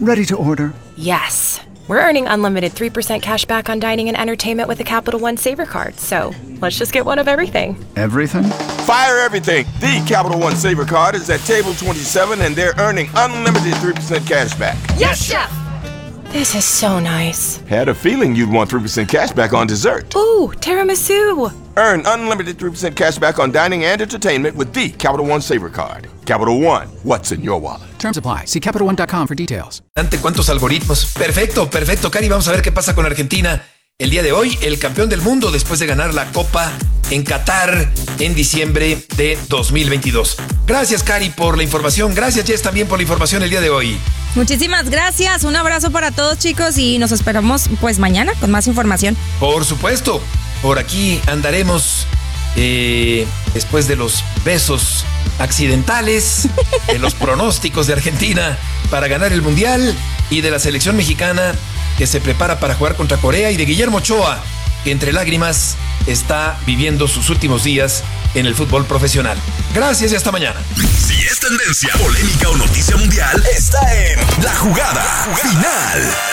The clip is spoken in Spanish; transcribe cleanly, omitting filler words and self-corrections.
Ready to order. Yes. We're earning unlimited 3% cash back on dining and entertainment with the Capital One Savor card. So let's just get one of everything. Everything? Fire everything. The Capital One Savor card is at table 27 and they're earning unlimited 3% cash back. Yes, Chef! This is so nice. Had a feeling you'd want 3% cash back on dessert. Ooh, tiramisu. Earn unlimited 3% cash back on dining and entertainment with the Capital One Savor card. Capital One, what's in your wallet? Terms apply. See CapitalOne.com for details. ¿Ante cuántos algoritmos? Perfecto, Cari. Vamos a ver qué pasa con Argentina el día de hoy. El campeón del mundo después de ganar la Copa en Qatar en diciembre de 2022. Gracias, Cari, por la información. Gracias, Jess, también por la información el día de hoy. Muchísimas gracias. Un abrazo para todos, chicos, y nos esperamos pues mañana con más información. Por supuesto. Por aquí andaremos después de los besos accidentales, de los pronósticos de Argentina para ganar el Mundial y de la selección mexicana que se prepara para jugar contra Corea y de Guillermo Ochoa, que entre lágrimas está viviendo sus últimos días en el fútbol profesional. Gracias y hasta mañana. Si es tendencia, polémica o noticia mundial, está en La Jugada Final.